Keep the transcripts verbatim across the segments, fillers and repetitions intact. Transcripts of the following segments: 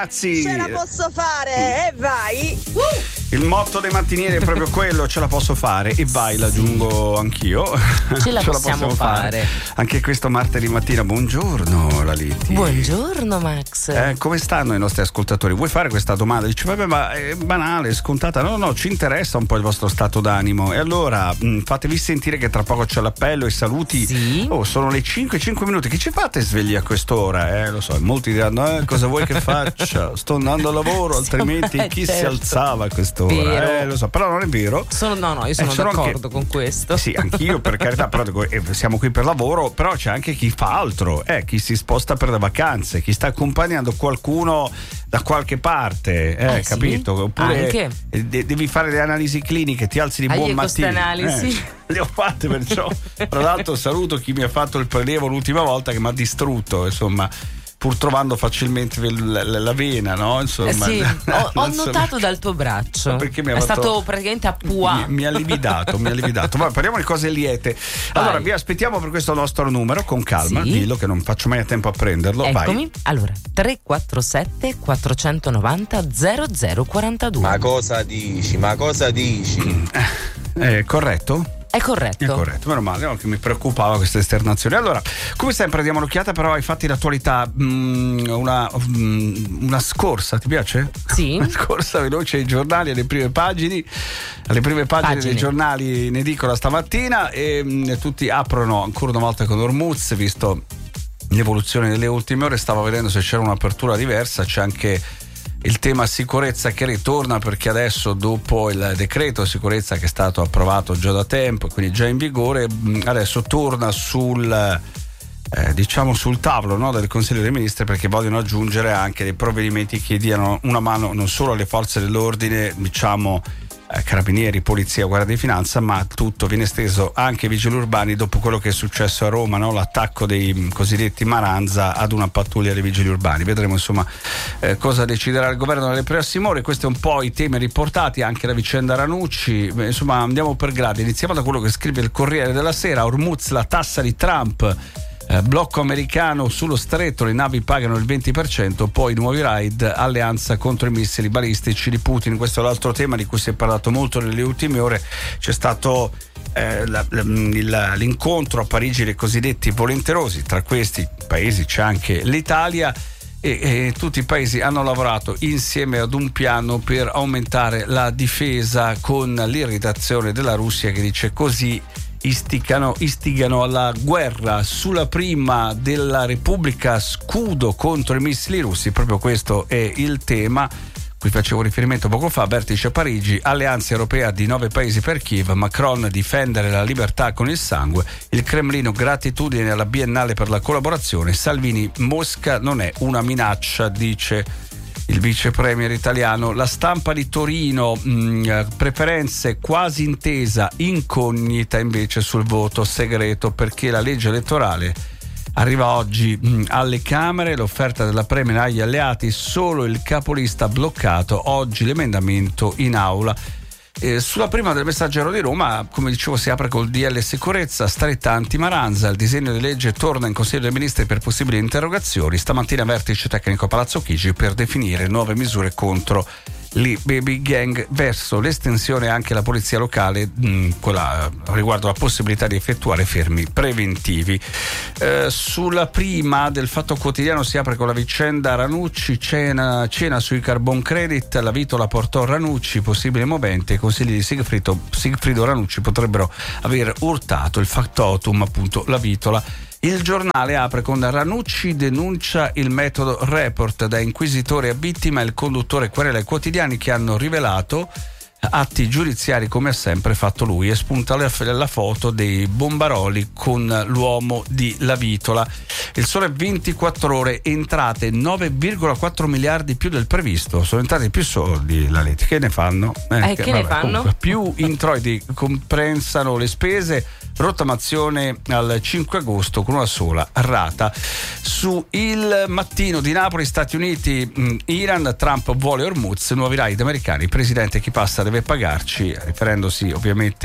ragazzi. Ce la posso fare, e vai. Uh! Il motto dei mattinieri è proprio quello, ce la posso fare, e vai, l'aggiungo anch'io. Ce la ce possiamo la possiamo fare. fare. Anche questo martedì mattina, buongiorno Laliti. Buongiorno Max. Eh, come stanno i nostri ascoltatori? Vuoi fare questa domanda? Dici, vabbè, ma è banale, è scontata. No, no, ci interessa un po' il vostro stato d'animo. E allora mh, fatevi sentire che tra poco c'è l'appello e saluti. Sì. Oh, sono le cinque e cinque minuti. Che ci fate svegli a quest'ora? Eh, lo so, molti diranno, eh, cosa vuoi che faccia? Sto andando a lavoro, altrimenti eh, chi certo. si alzava a quest'ora? Vero. Eh, lo so, però non è vero. Sono, no, no, io sono, Eh, sono d'accordo anche, con questo. Sì, anch'io, per carità, però dico, eh, siamo qui per lavoro, però c'è anche chi fa altro, eh, chi si sposta per le vacanze, chi sta accompagnando qualcuno da qualche parte, eh, Eh, capito? sì. Oppure Anche. eh, de- devi fare le analisi cliniche, ti alzi di Ah, buon io mattino. queste analisi. Eh, le ho fatte, perciò. Tra l'altro saluto chi mi ha fatto il prelievo l'ultima volta, che mi ha distrutto, insomma, pur trovando facilmente la, la, la vena, no? Insomma, Eh sì, ho, ho insomma, notato dal tuo braccio. perché mi ha è fatto- stato praticamente a mi, puà. mi ha lividato, mi ha lividato. Ma parliamo di cose liete. Allora, Vai. vi aspettiamo per questo nostro numero, con calma, Sì. dillo che non faccio mai a tempo a prenderlo. Eccomi. Vai. Allora, tre quattro sette quattrocentonovanta zero zero quarantadue. Ma cosa dici? Ma cosa dici? È corretto? È corretto. È corretto, meno male, no, che mi preoccupava questa esternazione. Allora, come sempre diamo un'occhiata però ai fatti d'attualità. Mm, una, mm, una scorsa, ti piace? Sì. Una scorsa veloce ai giornali, alle prime pagine, alle prime pagine, Pagine. dei giornali in edicola stamattina, e mm, tutti aprono ancora una volta con Hormuz, visto l'evoluzione delle ultime ore. Stavo vedendo se c'era un'apertura diversa, c'è anche il tema sicurezza che ritorna, perché adesso, dopo il decreto sicurezza che è stato approvato già da tempo, quindi già in vigore, adesso torna sul eh, diciamo sul tavolo, no, del Consiglio dei Ministri, perché vogliono aggiungere anche dei provvedimenti che diano una mano non solo alle forze dell'ordine, diciamo eh, carabinieri, polizia, guardia di finanza, ma tutto viene esteso anche ai vigili urbani, dopo quello che è successo a Roma, no? L'attacco dei cosiddetti Maranza ad una pattuglia dei vigili urbani. Vedremo insomma eh, cosa deciderà il governo nelle prossime ore. Questi sono un po' i temi riportati, anche la vicenda Ranucci. Beh, insomma, andiamo per gradi. Iniziamo da quello che scrive il Corriere della Sera. Hormuz, la tassa di Trump. Eh, blocco americano sullo stretto, le navi pagano il venti per cento, poi nuovi raid, alleanza contro i missili balistici di Putin. Questo è l'altro tema di cui si è parlato molto nelle ultime ore. C'è stato eh, la, la, il, l'incontro a Parigi dei cosiddetti volenterosi, tra questi paesi c'è anche l'Italia, e, e tutti i paesi hanno lavorato insieme ad un piano per aumentare la difesa, con l'irritazione della Russia che dice così Istigano, istigano alla guerra. Sulla prima della Repubblica scudo contro i missili russi, proprio questo è il tema cui facevo riferimento poco fa. Vertice a Parigi, alleanza europea di nove paesi per Kiev, Macron difendere la libertà con il sangue, il Cremlino gratitudine alla Biennale per la collaborazione, Salvini Mosca non è una minaccia, dice il vice premier italiano. La Stampa di Torino, mh, preferenze quasi intesa, incognita invece sul voto segreto, perché la legge elettorale arriva oggi mh, alle Camere, l'offerta della premier agli alleati, solo il capolista bloccato, oggi l'emendamento in aula. Eh, sulla prima del Messaggero di Roma, come dicevo, si apre col D L sicurezza, stretta anti-Maranza, il disegno di legge torna in Consiglio dei Ministri per possibili interrogazioni. Stamattina vertice tecnico a Palazzo Chigi per definire nuove misure contro le baby gang, verso l'estensione anche alla polizia locale, mh, quella riguardo la possibilità di effettuare fermi preventivi. Eh, sulla prima del Fatto Quotidiano si apre con la vicenda Ranucci, cena, cena sui carbon credit, la vitola portò Ranucci, possibile movente, i consigli di Sigfrido, Sigfrido Ranucci potrebbero aver urtato il factotum, appunto la vitola. Il Giornale apre con Ranucci denuncia il metodo report, da inquisitore a vittima, il conduttore querela i quotidiani che hanno rivelato atti giudiziari come ha sempre fatto lui, e spunta la, la foto dei bombaroli con l'uomo di La Vitola. Il Sole ventiquattro ore, entrate nove virgola quattro miliardi più del previsto, sono entrati più soldi la Leti, che ne fanno? Eh, eh, che, che vabbè, ne fanno? Comunque, più introiti comprensano le spese, rottamazione al cinque agosto con una sola rata. Su Il Mattino di Napoli, Stati Uniti, mh, Iran, Trump vuole Hormuz, nuovi raid americani, presidente chi passa deve pagarci, riferendosi ovviamente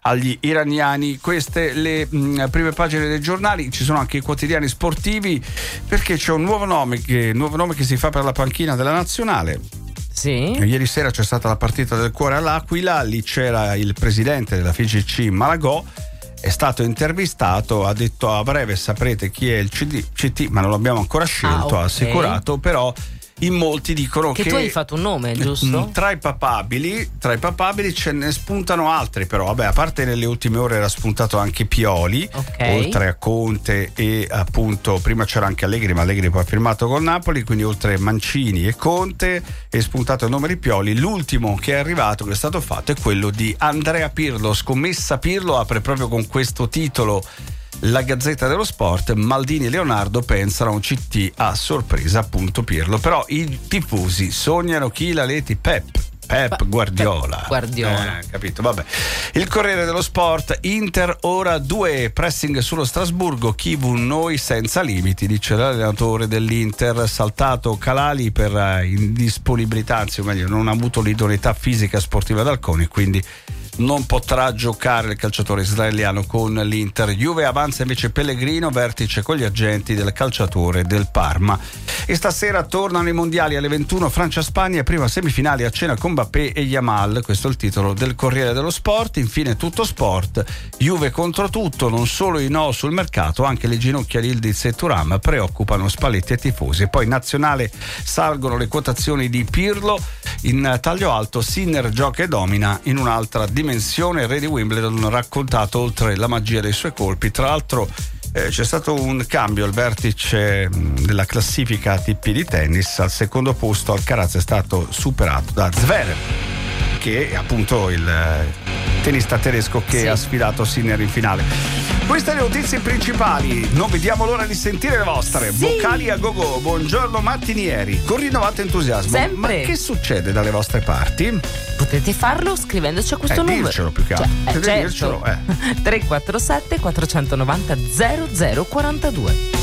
agli iraniani. Queste le mh, prime pagine dei giornali. Ci sono anche i quotidiani sportivi, perché c'è un nuovo nome che, nuovo nome che si fa per la panchina della nazionale. Sì. Ieri sera c'è stata la partita del cuore all'Aquila, lì c'era il presidente della F I G C Malagò, è stato intervistato, ha detto a breve saprete chi è il C D, C T, ma non l'abbiamo ancora scelto, ah, okay. ha assicurato, però in molti dicono che, che tu hai fatto un nome, giusto? Tra i papabili, tra i papabili ce ne spuntano altri, però vabbè, a parte nelle ultime ore era spuntato anche Pioli, okay. oltre a Conte e appunto prima c'era anche Allegri, ma Allegri poi ha firmato col Napoli, quindi oltre Mancini e Conte è spuntato il nome di Pioli. L'ultimo che è arrivato, che è stato fatto, è quello di Andrea Pirlo. Scommessa Pirlo apre proprio con questo titolo la Gazzetta dello Sport. Maldini e Leonardo pensano a un C T a sorpresa, appunto Pirlo, però i tifosi sognano chi la Leti Pep Pep Guardiola. Pep Guardiola. Eh, capito, vabbè. Il Corriere dello Sport, Inter ora due, pressing sullo Strasburgo, Chivu noi senza limiti, dice l'allenatore dell'Inter. Saltato Calali per indisponibilità, anzi o meglio non ha avuto l'idoneità fisica e sportiva dal CONI, quindi non potrà giocare il calciatore israeliano con l'Inter. Juve avanza invece Pellegrino, vertice con gli agenti del calciatore del Parma. E stasera tornano i mondiali alle ventuno, Francia-Spagna, prima semifinale a cena con Mbappé e Yamal, questo è il titolo del Corriere dello Sport. Infine tutto sport, Juve contro tutto, non solo i no sul mercato, anche le ginocchia di Ildiz e Thuram preoccupano Spalletti e tifosi. E poi nazionale salgono le quotazioni di Pirlo, in taglio alto Sinner gioca e domina in un'altra dimensione. Il re di Wimbledon raccontato oltre la magia dei suoi colpi. Tra l'altro eh, c'è stato un cambio al vertice mh, della classifica A T P di tennis. Al secondo posto Alcaraz è stato superato da Zverev, che è appunto il eh, tennista tedesco che sì. ha sfidato Sinner in finale. Queste le notizie principali, non vediamo l'ora di sentire le vostre. Sì. Vocali a gogo, buongiorno mattinieri, con rinnovato entusiasmo. Sempre. Ma che succede dalle vostre parti? Potete farlo scrivendoci a questo eh, numero. Dircelo più che altro. Cioè, eh, Potete certo. dircelo, eh. tre quattro sette quattro nove zero zero zero quattro due.